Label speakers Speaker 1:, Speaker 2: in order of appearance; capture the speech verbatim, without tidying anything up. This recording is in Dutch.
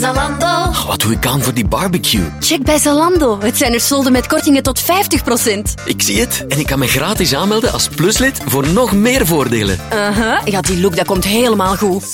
Speaker 1: Zalando.
Speaker 2: Wat doe ik aan voor die barbecue?
Speaker 1: Check bij Zalando. Het zijn er solden met kortingen tot vijftig procent.
Speaker 2: Ik zie het. En ik kan me gratis aanmelden als pluslid voor nog meer voordelen.
Speaker 1: Uh-huh. Ja, die look dat komt helemaal goed.